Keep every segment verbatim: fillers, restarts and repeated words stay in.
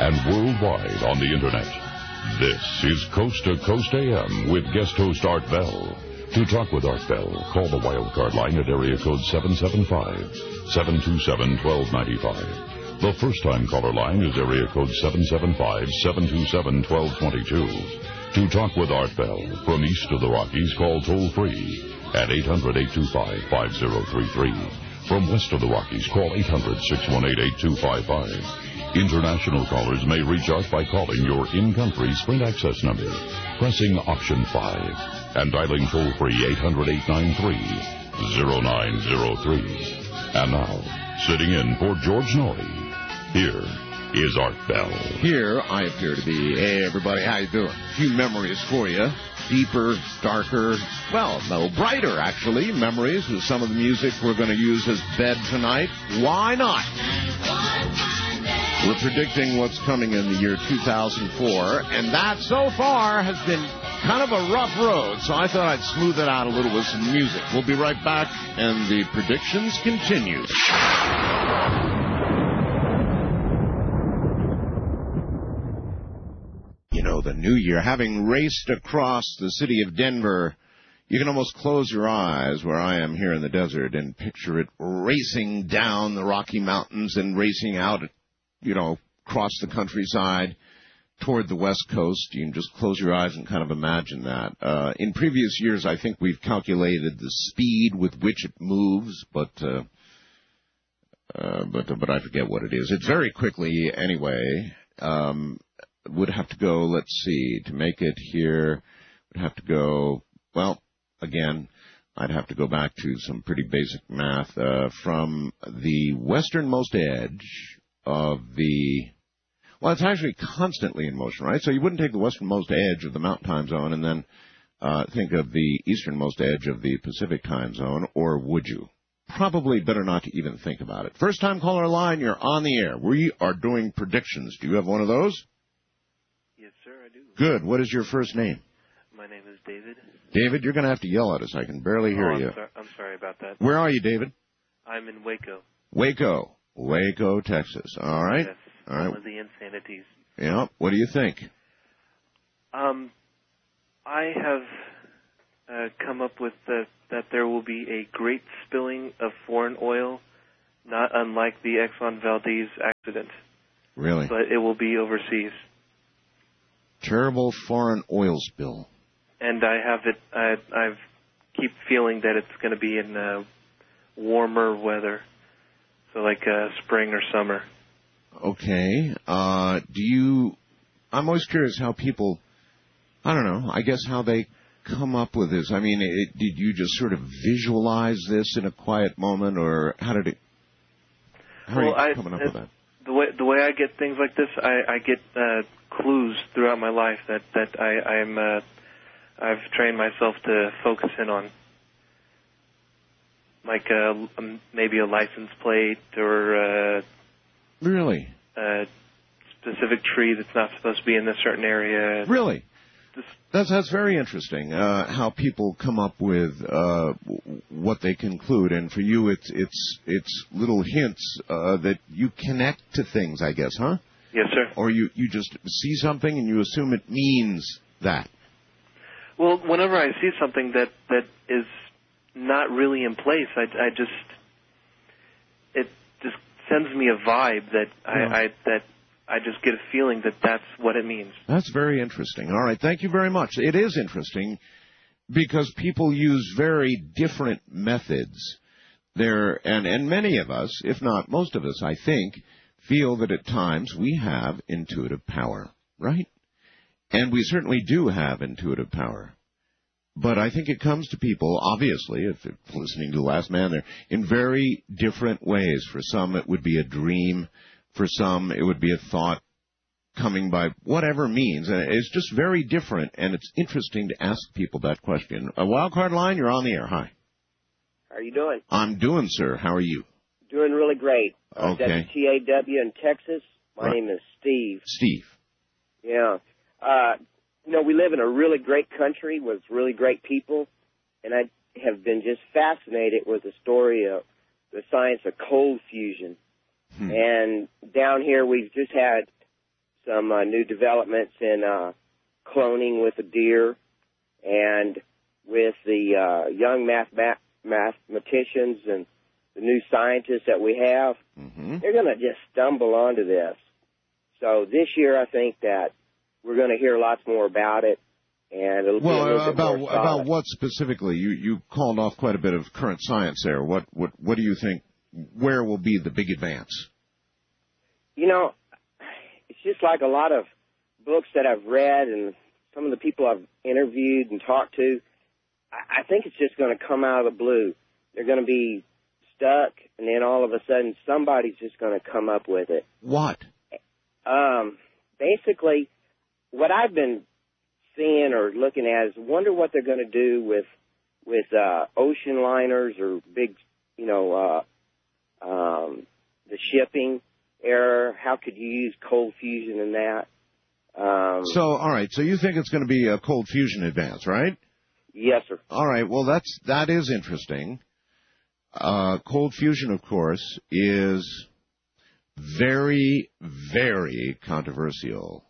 and worldwide on the Internet. This is Coast to Coast A M with guest host Art Bell. To talk with Art Bell, call the wildcard line at area code seven seven five, seven two seven, one two nine five. The first-time caller line is area code seven seven five, seven two seven, one two two two. To talk with Art Bell from east of the Rockies, call toll-free at eight hundred, eight two five, five zero three three. From west of the Rockies, call eight hundred, six one eight, eight two five five. International callers may reach out by calling your in-country Sprint access number, pressing option five, and dialing toll-free eight hundred, eight nine three, zero nine zero three. And now, sitting in for George Norrie, here is Art Bell. Here I appear to be. Hey, everybody, how you doing? A few memories for you. Deeper, darker, well, no, brighter, actually, memories with some of the music we're going to use as bed tonight. Why not? We're predicting what's coming in the year two thousand four, and that, so far, has been kind of a rough road, so I thought I'd smooth it out a little with some music. We'll be right back, and the predictions continue. You know, the new year, having raced across the city of Denver, you can almost close your eyes where I am here in the desert and picture it racing down the Rocky Mountains and racing out, you know, across the countryside toward the West Coast. You can just close your eyes and kind of imagine that. Uh, in previous years, I think we've calculated the speed with which it moves, but uh, uh, but but I forget what it is. It's very quickly anyway. Um, would have to go, let's see, to make it here, would have to go, well, again, I'd have to go back to some pretty basic math. Uh, from the westernmost edge of the, well, it's actually constantly in motion, right? So you wouldn't take the westernmost edge of the Mountain Time Zone and then uh, think of the easternmost edge of the Pacific Time Zone, or would you? Probably better not to even think about it. First time caller line, you're on the air. We are doing predictions. Do you have one of those? Yes, sir, I do. Good. What is your first name? My name is David. David, you're going to have to yell at us. I can barely hear oh, I'm you. Sorry, I'm sorry about that. Where are you, David? I'm in Waco. Waco. Waco, Texas. All right. Yes, All right. one of the insanities. Yeah. What do you think? Um, I have uh, come up with the, that there will be a great spilling of foreign oil, not unlike the Exxon Valdez accident. Really? But it will be overseas. Terrible foreign oil spill. And I have it. I I've keep feeling that it's going to be in uh, warmer weather, so like uh, spring or summer. Okay. Uh, do you? I'm always curious how people. I don't know. I guess how they come up with this. I mean, it, did you just sort of visualize this in a quiet moment, or how did it? How well, are you I, coming up it, with that? The way the way I get things like this, I, I get uh, clues throughout my life that that I I'm uh, I've trained myself to focus in on, like uh, maybe a license plate or uh, really a specific tree that's not supposed to be in a certain area. Really. Just, That's that's very interesting. Uh, how people come up with uh, what they conclude, and for you, it's it's it's little hints uh, that you connect to things, I guess, huh? Yes, sir. Or you, you just see something and you assume it means that. Well, whenever I see something that that is not really in place, I, I just it just sends me a vibe that I, Yeah. I that. I just get a feeling that that's what it means. That's very interesting. All right, thank you very much. It is interesting because people use very different methods there, and, and many of us, if not most of us, I think, feel that at times we have intuitive power, right? And we certainly do have intuitive power. But I think it comes to people, obviously, if you're listening to the last man there, in very different ways. For some, it would be a dream. For some, it would be a thought coming by whatever means. And it's just very different, and it's interesting to ask people that question. A wildcard line, you're on the air. Hi. How are you doing? I'm doing, sir. How are you? Doing really great. Uh, Okay. W T A W in Texas. My Right. name is Steve. Steve. Yeah. Uh, you know, we live in a really great country with really great people, and I have been just fascinated with the story of the science of cold fusion. Hmm. And down here we've just had some uh, new developments in uh, cloning with the deer, and with the uh, young math- mathematicians and the new scientists that we have, mm-hmm. they're going to just stumble onto this. So this year, I think that we're going to hear lots more about it, and it'll well, be a little about bit more solid. about what specifically? You you called off quite a bit of current science there. What what what do you think? Where will be the big advance? You know, it's just like a lot of books that I've read and some of the people I've interviewed and talked to. I, I think it's just going to come out of the blue. They're going to be stuck, and then all of a sudden somebody's just going to come up with it. What? Um, basically, what I've been seeing or looking at is wonder what they're going to do with with uh, ocean liners or big, you know, uh, um, the shipping era. How could you use cold fusion in that? Um, so, all right. So you think it's going to be a cold fusion advance, right? Yes, sir. All right. Well, that's that is interesting. Uh, cold fusion, of course, is very, very controversial.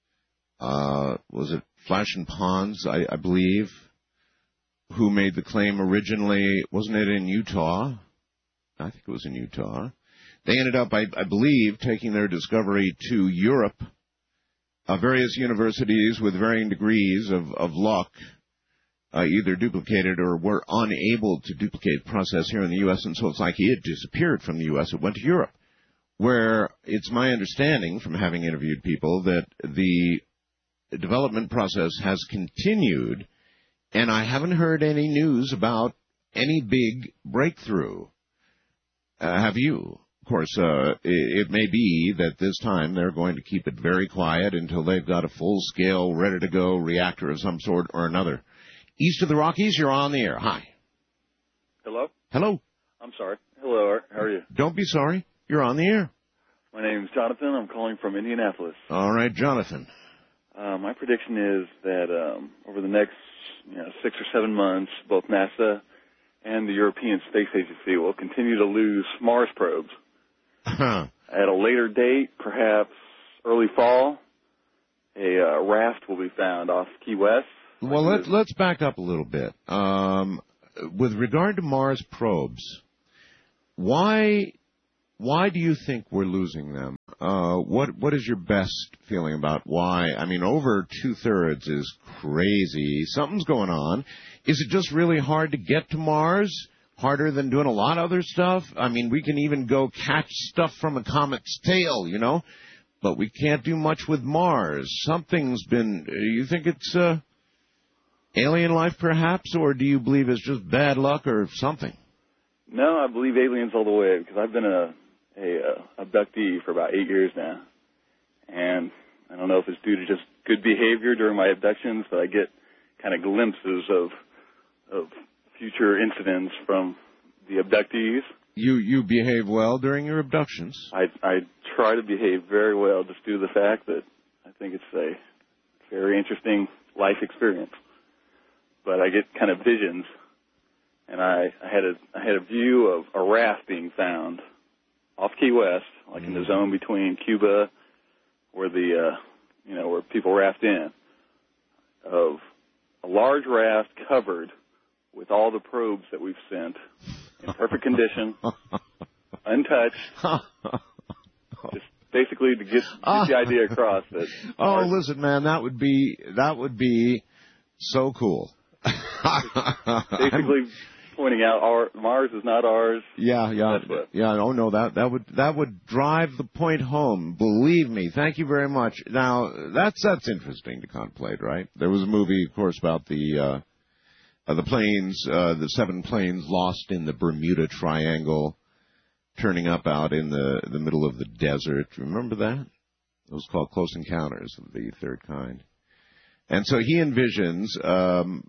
Uh, was it Flash and Pons, I, I believe, who made the claim originally? Wasn't it in Utah? I think it was in Utah. They ended up, I, I believe, taking their discovery to Europe, uh, various universities with varying degrees of, of luck, uh, either duplicated or were unable to duplicate the process here in the U S, and so it's like it disappeared from the U S. It went to Europe, where it's my understanding from having interviewed people that the development process has continued, and I haven't heard any news about any big breakthrough. Uh, have you? Of course, uh, it, it may be that this time they're going to keep it very quiet until they've got a full-scale, ready-to-go reactor of some sort or another. East of the Rockies, you're on the air. Hi. Hello? Hello. I'm sorry. Hello, how are you? Don't be sorry. You're on the air. My name's Jonathan. I'm calling from Indianapolis. All right, Jonathan. Uh, my prediction is that um, over the next you know, six or seven months, both NASA and the European Space Agency will continue to lose Mars probes. Huh. At a later date, perhaps early fall, a uh, raft will be found off Key West. Well, let, let's back up a little bit. Um, with regard to Mars probes, why why do you think we're losing them? Uh, what what is your best feeling about why? I mean, over two-thirds is crazy. Something's going on. Is it just really hard to get to Mars? Harder than doing a lot of other stuff? I mean, we can even go catch stuff from a comet's tail, you know, but we can't do much with Mars. Something's been, you think it's uh, alien life perhaps, or do you believe it's just bad luck or something? No, I believe aliens all the way, because I've been a, a uh, abductee for about eight years now. And I don't know if it's due to just good behavior during my abductions, but I get kind of glimpses of of future incidents from the abductees. You you behave well during your abductions? I, I try to behave very well just due to the fact that I think it's a very interesting life experience. But I get kind of visions, and I, I had a I had a view of a raft being found off Key West, like mm-hmm. in the zone between Cuba, where the uh, you know where people raft in, of a large raft covered with all the probes that we've sent in perfect condition, untouched, just basically to get, get the idea across that. Oh, Mars, listen, man, that would be that would be so cool. Basically, pointing out our Mars is not ours. Yeah, yeah, yeah. Oh no, that that would that would drive the point home. Believe me. Thank you very much. Now that's that's interesting to contemplate, right? There was a movie, of course, about the. Uh, Uh, the planes, uh, the seven planes lost in the Bermuda Triangle, turning up out in the the middle of the desert. Remember that? It was called Close Encounters of the Third Kind. And so he envisions um,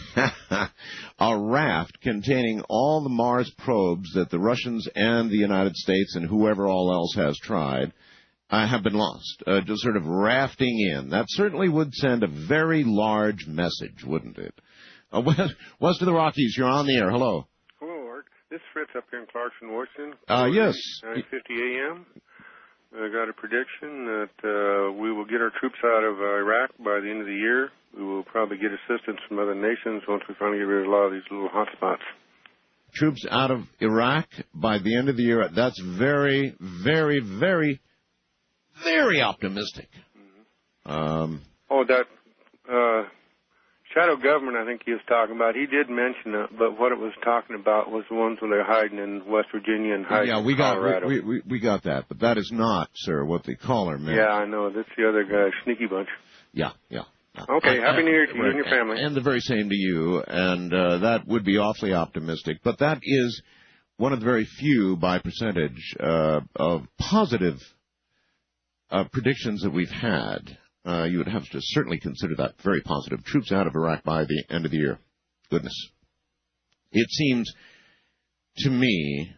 a raft containing all the Mars probes that the Russians and the United States and whoever all else has tried uh, have been lost, uh, just sort of rafting in. That certainly would send a very large message, wouldn't it? Uh, west, west of the Rockies, you're on the air. Hello. Hello, Art. This is Fritz up here in Clarkson, Washington. Uh, yes. nine fifty a.m. I got a prediction that uh, we will get our troops out of uh, Iraq by the end of the year. We will probably get assistance from other nations once we finally get rid of a lot of these little hotspots. Troops out of Iraq by the end of the year. That's very, very, very, very optimistic. Mm-hmm. Um, oh, that uh, shadow government I think he was talking about, he did mention it, but what it was talking about was the ones where they're hiding in West Virginia and hiding yeah, we in got, Colorado. We, we, we got that, but that is not, sir, what the caller meant. Yeah, I know. That's the other guy, sneaky bunch. Yeah, yeah. Okay, uh, Happy New Year to you and your family. And the very same to you, and uh, that would be awfully optimistic. But that is one of the very few, by percentage, uh, of positive uh, predictions that we've had. Uh, you would have to certainly consider that very positive. Troops out of Iraq by the end of the year. Goodness. It seems to me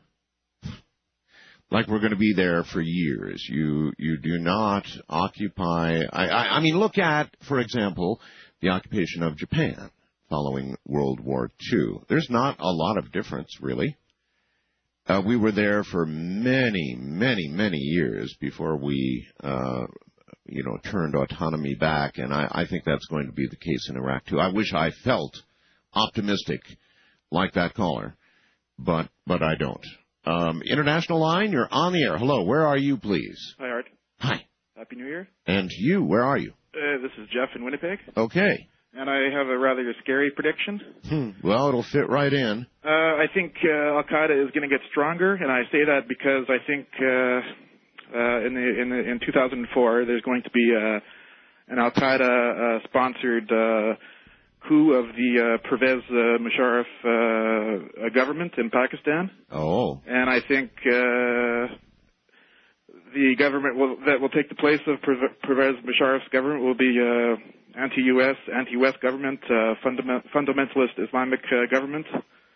like we're going to be there for years. You you do not occupy... I, I, I mean, look at, for example, the occupation of Japan following World War Two. There's not a lot of difference, really. Uh, we were there for many, many, many years before we, uh, you know, turned autonomy back, and I, I think that's going to be the case in Iraq, too. I wish I felt optimistic like that caller, but but I don't. Um, international line, you're on the air. Hello, where are you, please? Hi, Art. Hi. Happy New Year. And you, where are you? Uh, this is Jeff in Winnipeg. Okay. And I have a rather scary prediction. Hmm. Well, it'll fit right in. Uh, I think uh, Al-Qaeda is going to get stronger, and I say that because I think uh, uh, in the in the in two thousand four there's going to be uh, an Al-Qaeda uh, sponsored uh, coup of the uh, Pervez uh, Musharraf uh, government in Pakistan. Oh. And I think uh, the government will, that will take the place of Pervez Musharraf's government will be uh, anti-U S, anti-West government, uh, fundament, fundamentalist Islamic uh, government.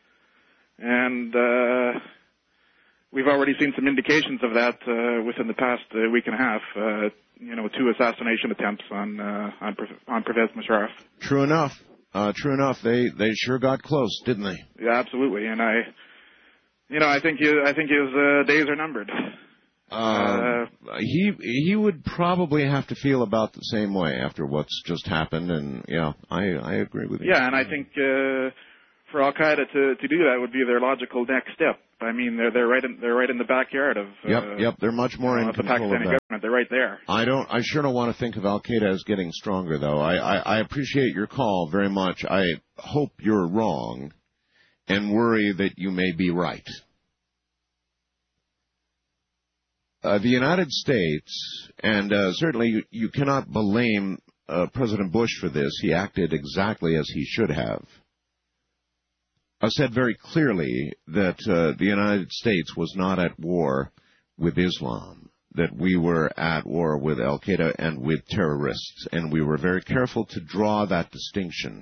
And uh, we've already seen some indications of that uh, within the past uh, week and a half. Uh, you know, two assassination attempts on uh, on, on Pervez Musharraf. True enough. Uh, true enough, they, they sure got close, didn't they? Yeah, absolutely. And I, you know, I think his, I think his uh, days are numbered. Uh, uh, he he would probably have to feel about the same way after what's just happened, and yeah, I I agree with you. Yeah, and I think uh, for Al Qaeda to to do that would be their logical next step. I mean, they're they're right in they're right in the backyard of. Uh, yep, yep, they're much more you know, in the control Pakistani of that. government. They're right there. I don't. I sure don't want to think of Al Qaeda as getting stronger, though. I, I I appreciate your call very much. I hope you're wrong, and worry that you may be right. Uh, the United States, and uh, certainly you, you cannot blame uh, President Bush for this. He acted exactly as he should have. I said very clearly that uh, the United States was not at war with Islam, that we were at war with Al-Qaeda and with terrorists, and we were very careful to draw that distinction.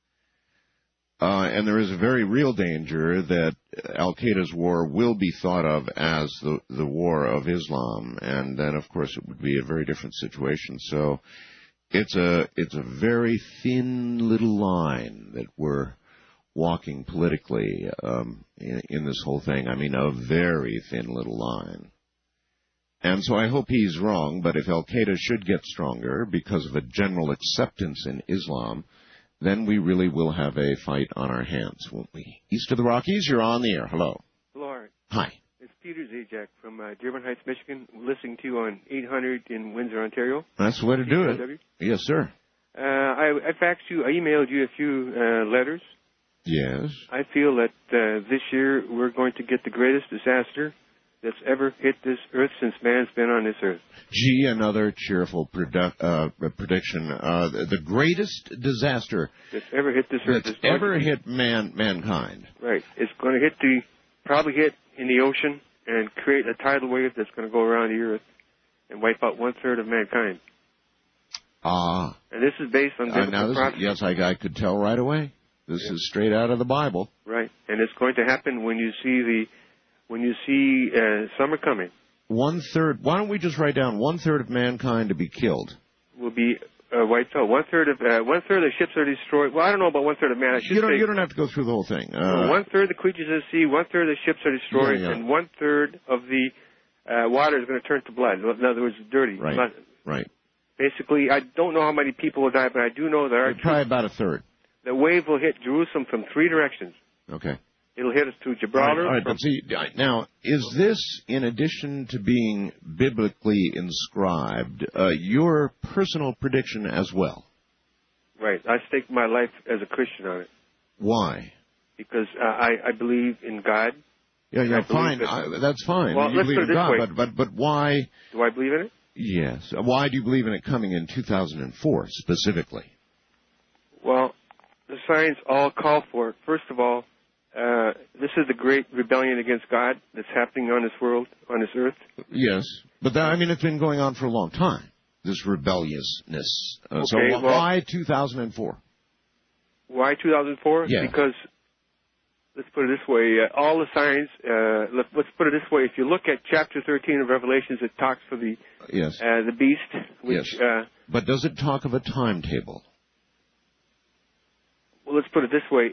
Uh, and there is a very real danger that Al-Qaeda's war will be thought of as the, the war of Islam, and then, of course, it would be a very different situation. So it's a it's a very thin little line that we're walking politically um, in, in this whole thing. I mean, a very thin little line. And so I hope he's wrong, but if Al-Qaeda should get stronger because of a general acceptance in Islam, then we really will have a fight on our hands, won't we? East of the Rockies, you're on the air. Hello. Hello, Art. Hi. It's Peter Zajac from uh, Dearborn Heights, Michigan, listening to you on eight hundred in Windsor, Ontario. That's the way to do it. Yes, sir. Uh, I, I faxed you, I emailed you a few uh, letters. Yes. I feel that uh, this year we're going to get the greatest disaster that's ever hit this earth since man's been on this earth. Gee, another cheerful produ- uh, prediction. Uh, the, the greatest disaster that's ever hit this earth. That's ever hit man mankind. Right. It's going to hit the, probably hit in the ocean and create a tidal wave that's going to go around the earth and wipe out one-third of mankind. Ah. Uh, and this is based on biblical uh, now this prophecy. Is, yes, I, I could tell right away. This yeah. is straight out of the Bible. Right. And it's going to happen when you see the When you see uh, summer coming. One third. Why don't we just write down one third of mankind to be killed? Will be uh, wiped out. One third of uh, one third of the ships are destroyed. Well, I don't know about one third of man. I should you don't. say, you don't have to go through the whole thing. Uh, no, one third of the creatures of the sea. One third of the ships are destroyed, yeah, yeah. and one third of the uh, water is going to turn to blood. In other words, dirty. Right. Not, right. Basically, I don't know how many people will die, but I do know there are probably about a third. The wave will hit Jerusalem from three directions. Okay. It'll hit us through Gibraltar. All right, all right, but see, now, is this, in addition to being biblically inscribed, uh, your personal prediction as well? Right. I stake my life as a Christian on it. Why? Because uh, I, I believe in God. Yeah, yeah, fine. That, I, that's fine. Well, you let's believe put it in this God, way. but, but, but why? Do I believe in it? Yes. Why do you believe in it coming in two thousand four, specifically? Well, the signs all call for it. First of all, uh, this is the great rebellion against God that's happening on this world, on this earth. Yes. But, that, I mean, it's been going on for a long time, this rebelliousness. Uh, okay, so wh- well, why two thousand four? Why two thousand four? Yeah. Because, let's put it this way, uh, all the signs, uh, let, let's put it this way, if you look at chapter thirteen of Revelations, it talks for the yes. uh, the beast, which... Yes. Uh, but does it talk of a timetable? Well, let's put it this way.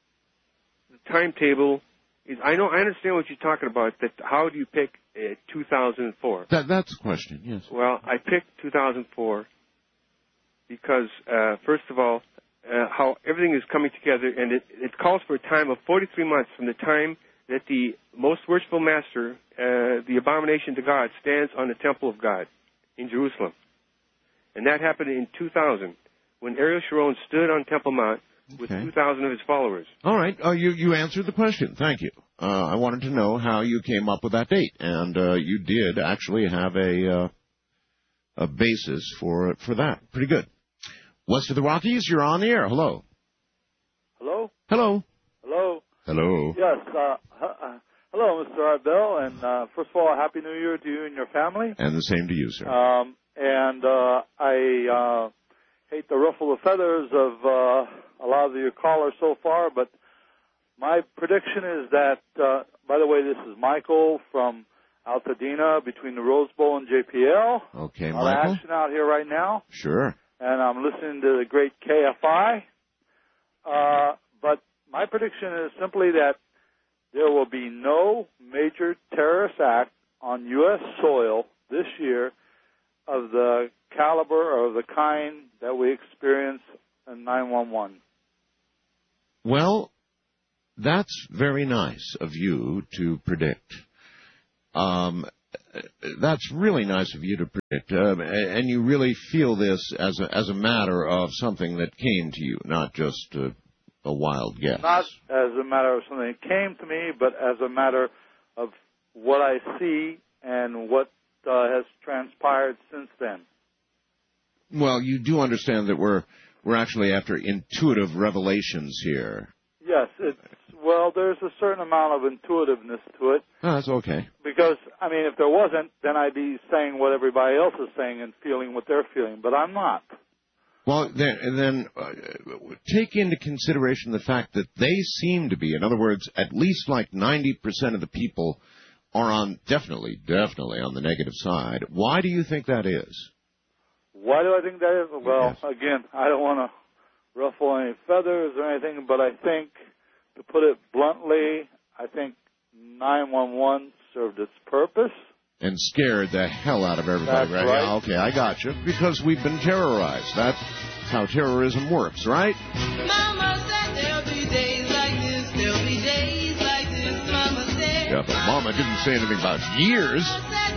The timetable is, I know, I understand what you're talking about, that how do you pick uh, two thousand four? That, that's the question, yes. Well, I picked two thousand four because, uh, first of all, uh, how everything is coming together, and it, it calls for a time of forty-three months from the time that the most worshipful master, uh, the abomination to God, stands on the temple of God in Jerusalem. And that happened in two thousand, when Ariel Sharon stood on Temple Mount with okay. two thousand of his followers. All right. Uh, you, you answered the question. Thank you. Uh, I wanted to know how you came up with that date, and uh, you did actually have a uh, a basis for for that. Pretty good. West of the Rockies, you're on the air. Hello. Hello? Hello. Hello? Hello. Yes. Uh, uh, hello, Mister Art Bell, and uh, first of all, Happy New Year to you and your family. And the same to you, sir. Um, and uh, I uh, hate to ruffle the feathers of uh, a lot of your callers so far, but my prediction is that, uh, by the way, this is Michael from Altadena between the Rose Bowl and J P L. Okay, a Michael. lot of action out here right now. Sure. And I'm listening to the great K F I. Uh, but my prediction is simply that there will be no major terrorist act on U S soil this year of the caliber or of the kind that we experienced in nine one one. Well, that's very nice of you to predict. Um, that's really nice of you to predict, um, and you really feel this as a, as a matter of something that came to you, not just a, a wild guess. Not as a matter of something that came to me, but as a matter of what I see and what uh, has transpired since then. Well, you do understand that we're we're actually after intuitive revelations here. Yes, it's well, there's a certain amount of intuitiveness to it. Oh, that's okay. Because, I mean, if there wasn't, then I'd be saying what everybody else is saying and feeling what they're feeling, but I'm not. Well, then, then uh, take into consideration the fact that they seem to be, in other words, at least like ninety percent of the people are on, definitely, definitely on the negative side. Why do you think that is? Why do I think that is? Well, yes. Again, I don't want to ruffle any feathers or anything, but I think, to put it bluntly, I think nine one one served its purpose. And scared the hell out of everybody, That's right? right. Yeah, okay, I got you. Because we've been terrorized. That's how terrorism works, right? Mama said there'll be days like this, there'll be days like this, Mama said. Yeah, but Mama didn't say anything about years. Mama said